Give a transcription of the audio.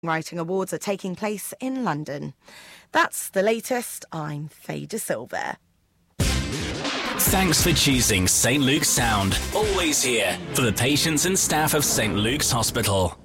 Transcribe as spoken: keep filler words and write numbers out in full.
Writing Awards are taking place in London. That's the latest. I'm Faye De Silva. Thanks for choosing Saint Luke's Sound. Always here for the patients and staff of Saint Luke's Hospital.